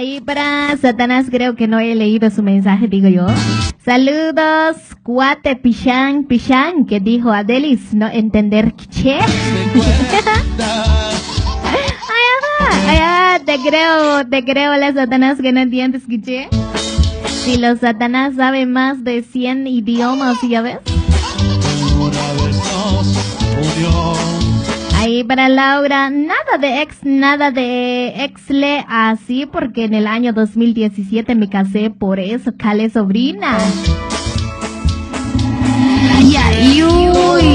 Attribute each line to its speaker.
Speaker 1: Ahí para Satanás creo que no he leído su mensaje, digo yo. Saludos, cuate Pichán, que dijo Adelis, no entender che. Te creo, la Satanás, que no entiendes quiché. Si los Satanás saben más de 100 idiomas, ¿ya ves? Ahí para Laura, nada de exle así, porque en el año 2017 me casé, por eso, cale sobrina. Ay, ay, uy.